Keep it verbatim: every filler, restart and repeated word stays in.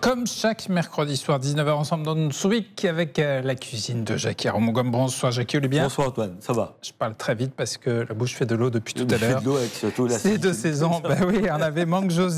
Comme chaque mercredi soir, dix-neuf heures, ensemble dans Newsweek avec euh, la cuisine de Jackie Aromogom. Bonsoir Jackie, vous allez bien ? Bonsoir Antoine, ça va ? Je parle très vite parce que la bouche fait de l'eau depuis tout Je à l'heure. fais de l'eau avec surtout la C'est de saison. Ben oui, on avait Manque José